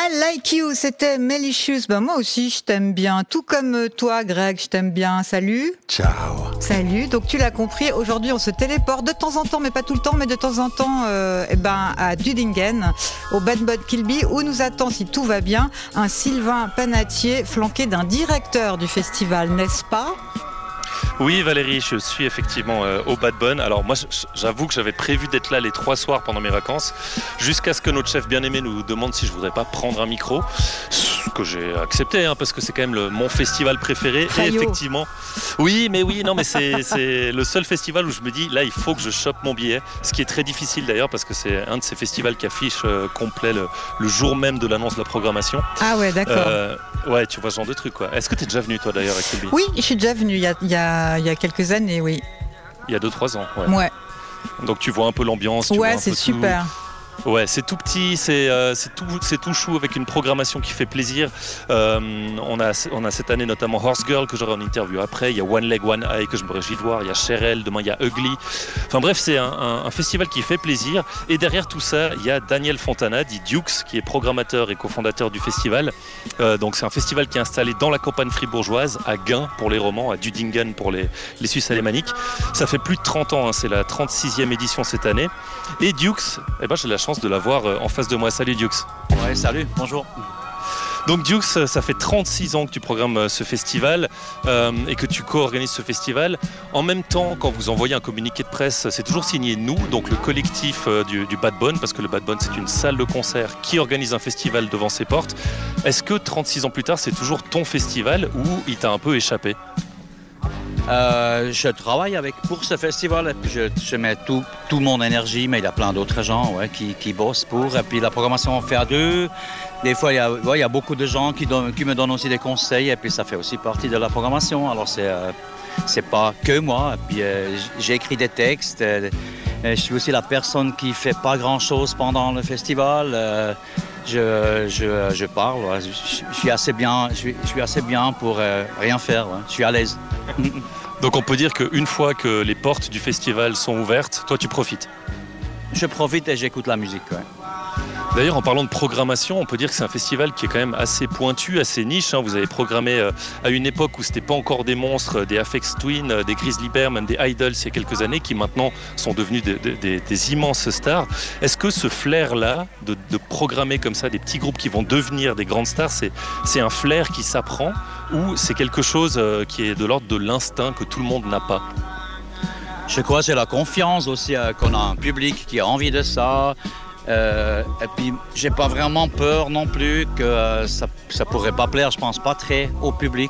I Like You, c'était Melicious. Ben moi aussi, je t'aime bien. Tout comme toi, Greg, je t'aime bien. Salut. Ciao. Salut. Donc tu l'as compris, aujourd'hui on se téléporte de temps en temps, mais pas tout le temps, mais de temps en temps à Dudingen, au Bad Bud Kilby, où nous attend, si tout va bien, un Sylvain Panatier flanqué d'un directeur du festival, n'est-ce pas ? Oui Valérie, je suis effectivement au Bad Bun. Alors moi j'avoue que j'avais prévu d'être là les 3 soirs pendant mes vacances, jusqu'à ce que notre chef bien-aimé nous demande si je voudrais pas prendre un micro, ce que j'ai accepté parce que c'est quand même mon festival préféré. Rayo. Et effectivement, oui mais c'est le seul festival où je me dis là il faut que je chope mon billet, ce qui est très difficile d'ailleurs parce que c'est un de ces festivals qui affiche complet le jour même de l'annonce de la programmation. Ah ouais, d'accord. Ouais, tu vois ce genre de truc quoi. Est-ce que tu es déjà venu toi d'ailleurs avec Kilby ? Oui, je suis déjà venue il y a quelques années, oui. Il y a 2-3 ans, ouais. Ouais. Donc tu vois un peu l'ambiance. Ouais, c'est super. Ouais, c'est tout petit, c'est tout chou avec une programmation qui fait plaisir. On a cette année notamment Horse Girl que j'aurai en interview après. Il y a One Leg One Eye que je me réjouis de voir. Il y a Cheryl, demain il y a Ugly. Enfin bref, c'est un festival qui fait plaisir. Et derrière tout ça, il y a Daniel Fontana, dit Dukes, qui est programmateur et cofondateur du festival. Donc c'est un festival qui est installé dans la campagne fribourgeoise, à Gain pour les romans, à Dudingen pour les Suisses alémaniques. Ça fait plus de 30 ans, c'est la 36e édition cette année. Et Dukes, j'ai la chance de l'avoir en face de moi. Salut Dukes. Ouais, salut, bonjour. Donc Dukes, ça fait 36 ans que tu programmes ce festival et que tu co-organises ce festival. En même temps, quand vous envoyez un communiqué de presse, c'est toujours signé nous, donc le collectif du Bad Bun, parce que le Bad Bun c'est une salle de concert qui organise un festival devant ses portes. Est-ce que 36 ans plus tard, c'est toujours ton festival ou il t'a un peu échappé ? Je travaille pour ce festival et puis je mets tout mon énergie, mais il y a plein d'autres gens qui bossent pour. Et puis la programmation on fait à deux. Des fois, il y a beaucoup de gens qui me donnent aussi des conseils et puis ça fait aussi partie de la programmation. Alors c'est pas que moi. Et puis j'écris des textes. Je suis aussi la personne qui fait pas grand-chose pendant le festival. Je parle. Je suis assez bien pour rien faire. Je suis à l'aise. Donc on peut dire qu'une fois que les portes du festival sont ouvertes, toi tu profites. Je profite et j'écoute la musique. Ouais. D'ailleurs, en parlant de programmation, on peut dire que c'est un festival qui est quand même assez pointu, assez niche. Vous avez programmé à une époque où c'était pas encore des monstres, des Aphex Twin, des Grizzly Bear, même des Idols il y a quelques années, qui maintenant sont devenus des immenses stars. Est-ce que ce flair-là, de programmer comme ça des petits groupes qui vont devenir des grandes stars, c'est un flair qui s'apprend ou c'est quelque chose qui est de l'ordre de l'instinct que tout le monde n'a pas ? Je crois que c'est la confiance aussi qu'on a un public qui a envie de ça. Et puis j'ai pas vraiment peur non plus que ça pourrait pas plaire, je pense pas très au public.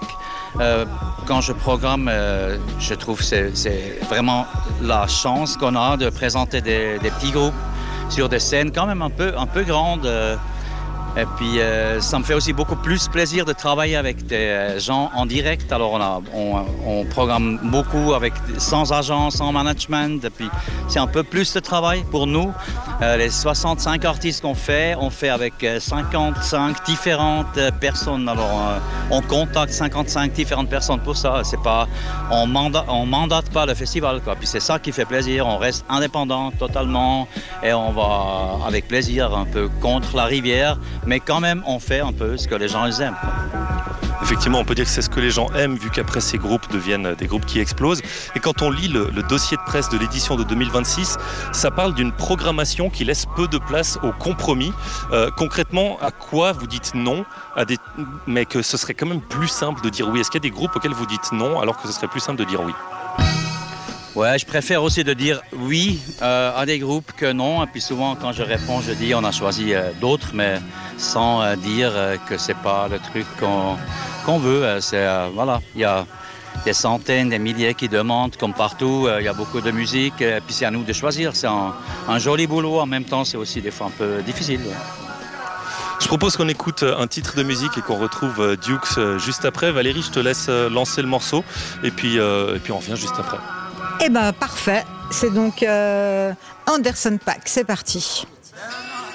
Quand je programme, je trouve que c'est vraiment la chance qu'on a de présenter des petits groupes sur des scènes quand même un peu grandes. Et puis ça me fait aussi beaucoup plus plaisir de travailler avec des gens en direct. Alors on programme beaucoup sans agent, sans management. Et puis c'est un peu plus de travail pour nous. Les 65 artistes qu'on fait, on fait avec 55 différentes personnes. Alors on contacte 55 différentes personnes pour ça. C'est pas, on mandate pas le festival, quoi. Puis c'est ça qui fait plaisir. On reste indépendant totalement et on va avec plaisir un peu contre la rivière. Mais quand même, on fait un peu ce que les gens aiment. Effectivement, on peut dire que c'est ce que les gens aiment, vu qu'après ces groupes deviennent des groupes qui explosent. Et quand on lit le dossier de presse de l'édition de 2026, ça parle d'une programmation qui laisse peu de place au compromis. Concrètement, à quoi vous dites non mais que ce serait quand même plus simple de dire oui ? Est-ce qu'il y a des groupes auxquels vous dites non, alors que ce serait plus simple de dire oui ? Ouais, je préfère aussi de dire oui à des groupes que non. Et puis souvent, quand je réponds, je dis on a choisi d'autres, mais sans dire que c'est pas le truc qu'on veut. Voilà, il y a des centaines, des milliers qui demandent, comme partout. Il y a beaucoup de musique. Et puis c'est à nous de choisir. C'est un joli boulot. En même temps, c'est aussi des fois un peu difficile. Ouais. Je propose qu'on écoute un titre de musique et qu'on retrouve Dukes juste après. Valérie, je te laisse lancer le morceau et puis on revient juste après. Eh ben parfait, c'est donc Anderson .Paak, c'est parti.